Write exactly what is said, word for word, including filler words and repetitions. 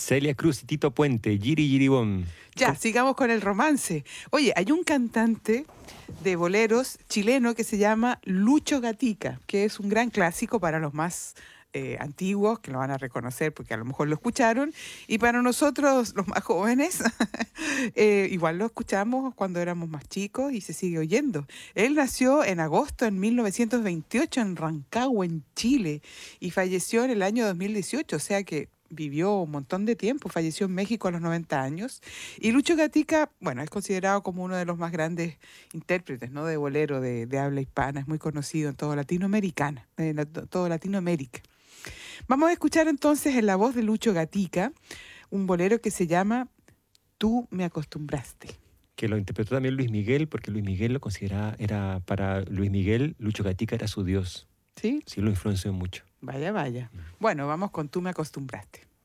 Celia Cruz y Tito Puente, Giri Giribón. Ya, ¿Cómo? sigamos con el romance. Oye, hay un cantante de boleros chileno que se llama Lucho Gatica, que es un gran clásico para los más eh, antiguos, que lo van a reconocer porque a lo mejor lo escucharon, y para nosotros, los más jóvenes, eh, igual lo escuchamos cuando éramos más chicos y se sigue oyendo. Él nació en agosto en mil novecientos veintiocho en Rancagua, en Chile, y falleció en el año dos mil dieciocho, o sea que vivió un montón de tiempo, falleció en México a los noventa años. Y Lucho Gatica, bueno, es considerado como uno de los más grandes intérpretes, ¿no?, de bolero de, de habla hispana, es muy conocido en toda Latinoamericana, en la- toda Latinoamérica. Vamos a escuchar entonces en la voz de Lucho Gatica un bolero que se llama Tú me acostumbraste. Que lo interpretó también Luis Miguel, porque Luis Miguel lo consideraba, era para Luis Miguel, Lucho Gatica era su dios. ¿Sí? Sí, lo influenció mucho. Vaya, vaya. Bueno, vamos con Tú me acostumbraste.